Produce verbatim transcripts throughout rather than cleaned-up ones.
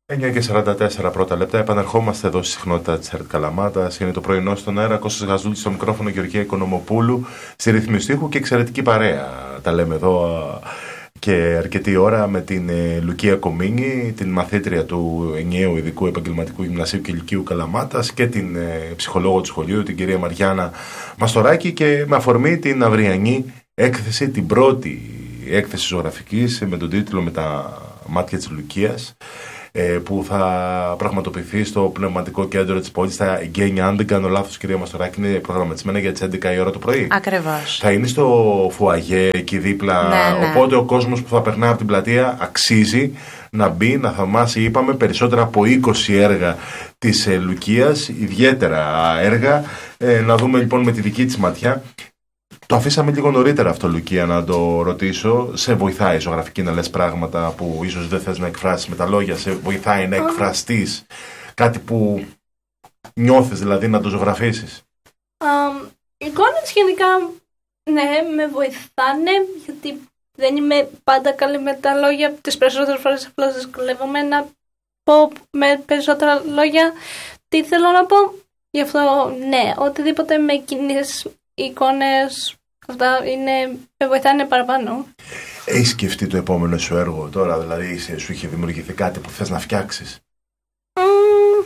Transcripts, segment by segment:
εννιά και σαράντα τέσσερα πρώτα λεπτά. Επαναρχόμαστε εδώ στη συχνότητα της ΕΡΤ Καλαμάτας. Είναι το πρωινό στον αέρα. Κώστας Γαζούλης στο μικρόφωνο, Γεωργία Οικονομοπούλου στη ρυθμιστή ήχου και εξαιρετική παρέα. Τα λέμε εδώ και αρκετή ώρα με την ε, Λουκία Κομίνη, την μαθήτρια του ενιαίου ειδικού επαγγελματικού γυμνασίου και ηλικίου Καλαμάτας, και την ε, ψυχολόγο του σχολείου, την κυρία Μαριάννα Μαστοράκη, και με αφορμή την αυριανή έκθεση, την πρώτη έκθεση ζωγραφικής με τον τίτλο «Με τα μάτια της Λουκίας», που θα πραγματοποιηθεί στο πνευματικό κέντρο της πόλης, στα Εγγένεια. Αν δεν κάνω λάθος, κυρία Μαστοράκη, είναι προγραμματισμένα για τις έντεκα η ώρα το πρωί. Ακριβώς. Θα είναι στο φουαγέ εκεί δίπλα. Ναι, ναι. Οπότε ο κόσμος που θα περνά από την πλατεία αξίζει να μπει, να θαυμάσει. Είπαμε περισσότερα από είκοσι έργα της ε, Λουκίας, ιδιαίτερα έργα. Ε, να δούμε λοιπόν με τη δική της ματιά. Το αφήσαμε λίγο νωρίτερα αυτό, Λουκία, να το ρωτήσω. Σε βοηθάει η ζωγραφική να λες πράγματα που ίσως δεν θες να εκφράσεις με τα λόγια? Σε βοηθάει να εκφραστείς κάτι που νιώθεις, δηλαδή να το ζωγραφίσεις? Um, οι εικόνες γενικά, ναι, με βοηθάνε, γιατί δεν είμαι πάντα καλή με τα λόγια. Τις περισσότερες φορές απλώς δυσκολεύομαι να πω με περισσότερα λόγια τι θέλω να πω. Γι' αυτό, ναι, οτιδήποτε με κοινές εικόνες, αυτά είναι, με βοηθάνε παραπάνω. Έχεις σκεφτεί το επόμενο σου έργο τώρα? Δηλαδή σου είχε δημιουργηθεί κάτι που θες να φτιάξεις? Mm,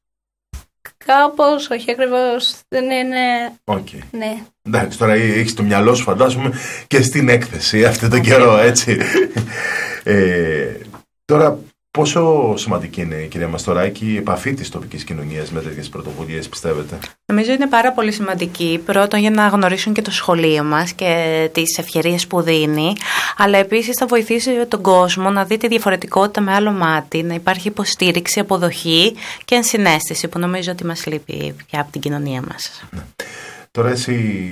κάπως, όχι ακριβώς. Δεν είναι... Okay. Ναι. Εντάξει, τώρα έχεις το μυαλό σου, φαντάζομαι, και στην έκθεση αυτή τον καιρό, έτσι. ε, τώρα, πόσο σημαντική είναι, κυρία Μαστοράκη, η επαφή της τοπικής κοινωνίας με τέτοιες πρωτοβουλίες, πιστεύετε? Νομίζω είναι πάρα πολύ σημαντική. Πρώτον, για να γνωρίσουν και το σχολείο μας και τις ευκαιρίες που δίνει, αλλά επίσης θα βοηθήσει τον κόσμο να δει τη διαφορετικότητα με άλλο μάτι, να υπάρχει υποστήριξη, αποδοχή και ενσυναίσθηση, που νομίζω ότι μας λείπει πια από την κοινωνία μας. Ναι. Τώρα εσύ,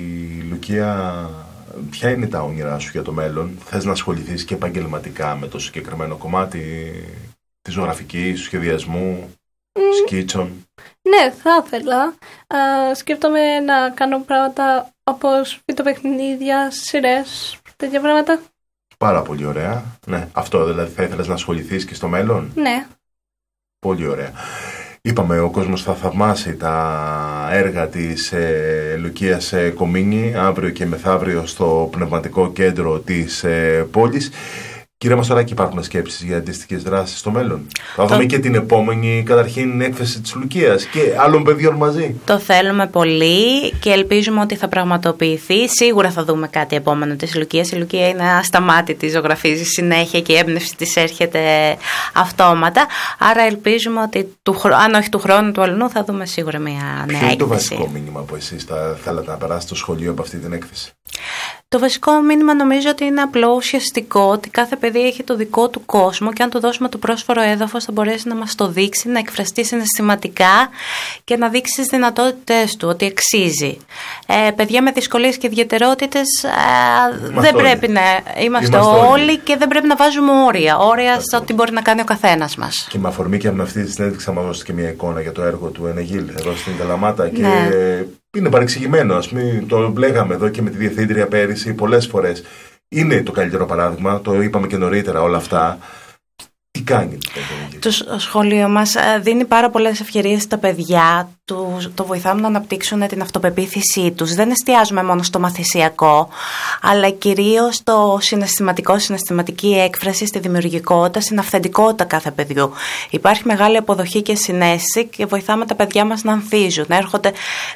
Λουκία, ποια είναι τα όνειρά σου για το μέλλον? Θες να ασχοληθείς και επαγγελματικά με το συγκεκριμένο κομμάτι της ζωγραφικής, του σχεδιασμού, mm. σκίτσων? Ναι, θα ήθελα. Uh, σκέφτομαι να κάνω πράγματα όπως φυτοπαιχνίδια, σειρές, τέτοια πράγματα. Πάρα πολύ ωραία. Ναι. Αυτό δηλαδή θα ήθελες να ασχοληθείς και στο μέλλον? Ναι. Πολύ ωραία. Είπαμε, ο κόσμος θα θαυμάσει τα έργα της ε, Λουκίας ε, Κομίνη αύριο και μεθαύριο στο πνευματικό κέντρο της ε, πόλης. Κύριε Μαστοράκη, υπάρχουν σκέψεις για αντίστοιχες δράσεις στο μέλλον? Θα δούμε το... και την επόμενη, καταρχήν, έκθεση της Λουκίας και άλλων παιδιών μαζί. Το θέλουμε πολύ και ελπίζουμε ότι θα πραγματοποιηθεί. Σίγουρα θα δούμε κάτι επόμενο της Λουκίας. Η Λουκία είναι ασταμάτητη, ζωγραφίζει συνέχεια και η έμπνευση της έρχεται αυτόματα. Άρα ελπίζουμε ότι, του, αν όχι του χρόνου, του αλλού, θα δούμε σίγουρα μια νέα έκθεση. Ποιο είναι το βασικό μήνυμα που εσείς θα θέλατε να περάσετε στο σχολείο από αυτή την έκθεση? Το βασικό μήνυμα νομίζω ότι είναι απλό, ουσιαστικό, ότι κάθε παιδί έχει το δικό του κόσμο και αν του δώσουμε το πρόσφορο έδαφος θα μπορέσει να μας το δείξει, να εκφραστεί συναισθηματικά και να δείξει τις δυνατότητες του, ότι αξίζει. Ε, παιδιά με δυσκολίες και ιδιαιτερότητες ε, δεν όλοι. πρέπει να είμαστε, είμαστε όλοι, όλοι και δεν πρέπει να βάζουμε όρια. Όρια στο τι μπορεί να κάνει ο καθένας μας. Και με αφορμή και με αυτή τη συνέντευξη θα μας δώσετε και μια εικόνα για το έργο του Ενεγίλ εδώ στην Καλαμάτα. Και ναι. είναι παρεξηγημένο, ας πούμε, το λέγαμε εδώ και με τη Διευθύντρια πέρυσι πολλές φορές. Είναι το καλύτερο παράδειγμα, το είπαμε και νωρίτερα όλα αυτά. Τι κάνει το σχολείο μας? Δίνει πάρα πολλές ευκαιρίες στα παιδιά, του, το βοηθάμε να αναπτύξουν την αυτοπεποίθησή τους. Δεν εστιάζουμε μόνο στο μαθησιακό, αλλά κυρίως στο συναισθηματικό, συναισθηματική έκφραση, στη δημιουργικότητα, στην αυθεντικότητα κάθε παιδιού. Υπάρχει μεγάλη αποδοχή και συναίσθηση και βοηθάμε τα παιδιά μας να ανθίζουν, να έρχονται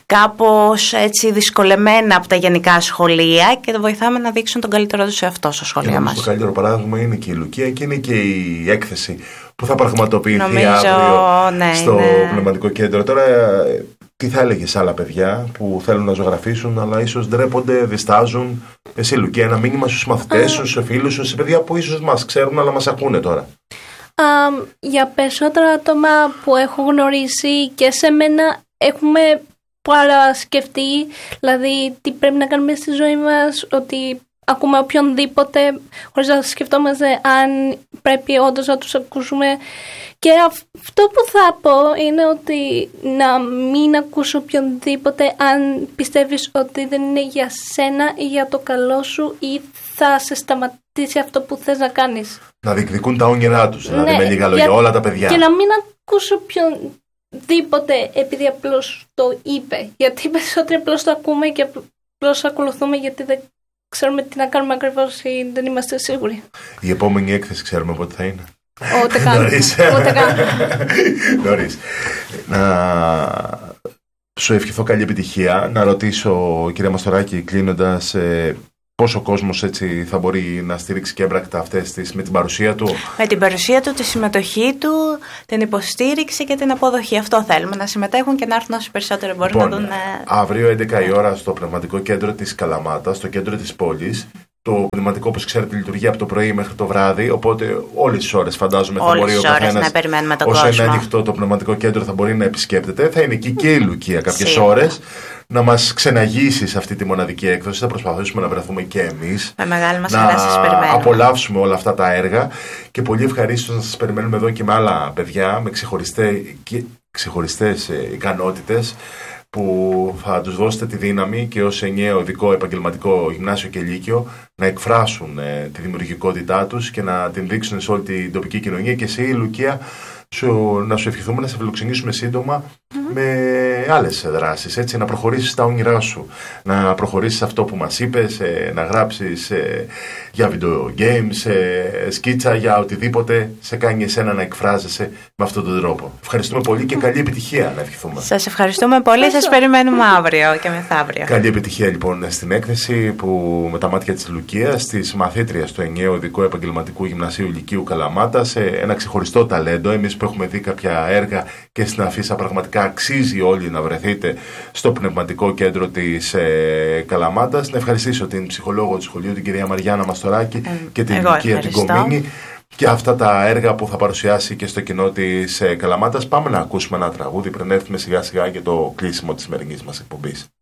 κάπως έτσι δυσκολεμένα από τα γενικά σχολεία και βοηθάμε να δείξουν τον καλύτερό τους εαυτό στο σχολείο μας. Το καλύτερο παράδειγμα είναι και η Λουκία και είναι και η έκθεση που θα πραγματοποιηθεί Νομίζω, αύριο ναι, στο ναι. πνευματικό κέντρο. Τώρα, τι θα έλεγες σε άλλα παιδιά που θέλουν να ζωγραφίσουν, αλλά ίσως ντρέπονται, διστάζουν? Εσύ, Λουκία, ένα μήνυμα στους μαθητές σου, σε φίλους σου, σε παιδιά που ίσως μας ξέρουν, αλλά μας ακούνε τώρα. Um, για περισσότερα άτομα που έχω γνωρίσει και σε μένα έχουμε παρασκεφτεί, δηλαδή τι πρέπει να κάνουμε στη ζωή μας, ότι ακούμε οποιονδήποτε, χωρίς να σκεφτόμαστε αν πρέπει όντως να τους ακούσουμε. Και αυτό που θα πω είναι ότι να μην ακούς οποιονδήποτε αν πιστεύεις ότι δεν είναι για σένα ή για το καλό σου ή θα σε σταματήσει αυτό που θες να κάνεις. Να διεκδικούν τα όνειρά τους, δηλαδή ναι, με λίγα λόγια, για, όλα τα παιδιά. Και να μην ακούς οποιονδήποτε επειδή απλώς το είπε. Γιατί οι περισσότεροι απλώς το ακούμε και απλώς ακολουθούμε γιατί δεν ξέρουμε τι να κάνουμε ακριβώς ή δεν είμαστε σίγουροι. Η επόμενη έκθεση ξέρουμε πότε θα είναι. Ούτε καν. Ούτε καν. Νωρίς. Να σου ευχηθώ καλή επιτυχία. Να ρωτήσω, κυρία Μαστοράκη, κλείνοντας, ε, πόσο κόσμος έτσι θα μπορεί να στηρίξει και έμπρακτα αυτές τις με την παρουσία του. Με την παρουσία του, τη συμμετοχή του, την υποστήριξη και την αποδοχή. Αυτό θέλουμε, να συμμετέχουν και να έρθουν όσο περισσότερο μπορούν λοιπόν, να δουν. Αύριο έντεκα η ώρα στο Πνευματικό Κέντρο της Καλαμάτας, στο κέντρο της πόλης. Το πνευματικό, όπως ξέρετε, λειτουργεί από το πρωί μέχρι το βράδυ. Οπότε όλες τις ώρες φαντάζομαι θα μπορεί ο καθένας. Να περιμένουμε τον όσο κόσμο. είναι ανοιχτό το πνευματικό κέντρο θα μπορεί να επισκέπτεται. Θα είναι εκεί και η Λουκία κάποιες ώρες να μας ξεναγήσει σε αυτή τη μοναδική έκδοση. Θα προσπαθήσουμε να βρεθούμε και εμείς. Με μεγάλη μας χαρά σας περιμένουμε. Να απολαύσουμε όλα αυτά τα έργα. Και πολύ ευχαρίστως να σας περιμένουμε εδώ και με άλλα παιδιά με ξεχωριστές ικανότητες, που θα τους δώσετε τη δύναμη και ως ενιαίο ειδικό επαγγελματικό γυμνάσιο και λύκειο να εκφράσουν ε, τη δημιουργικότητά τους και να την δείξουν σε όλη την τοπική κοινωνία. Και εσύ, Λουκία, σου, να σου ευχηθούμε να σε φιλοξενήσουμε σύντομα mm-hmm. με άλλες δράσεις, έτσι, να προχωρήσεις τα όνειρά σου, να προχωρήσεις αυτό που μας είπες, ε, να γράψεις ε, για video games, ε, σκίτσα, για οτιδήποτε σε κάνει εσένα να εκφράζεσαι με αυτόν τον τρόπο. Ευχαριστούμε πολύ και καλή επιτυχία να ευχηθούμε. Σας ευχαριστούμε πολύ, σας περιμένουμε αύριο και μεθαύριο. Καλή επιτυχία λοιπόν στην έκθεση που με τα μάτια της Λουκίας, της μαθήτριας του ενιαίου ειδικού επαγγελματικού γυμνασίου Λυκείου Καλαμάτας, ένα ξεχωριστό ταλέντο. Εμείς που έχουμε δει κάποια έργα και στην αφίσα, πραγματικά αξίζει όλοι να βρεθείτε στο πνευματικό κέντρο της ε, Καλαμάτας. Να ευχαριστήσω την ψυχολόγο του σχολείου, την κυρία Μαριάννα Μαστοράκη ε, και την Λουκία την Κομίνη, και αυτά τα έργα που θα παρουσιάσει και στο κοινό της ε, Καλαμάτας. Πάμε να ακούσουμε ένα τραγούδι πριν έρθουμε σιγά σιγά για το κλείσιμο της σημερινής μας εκπομπής.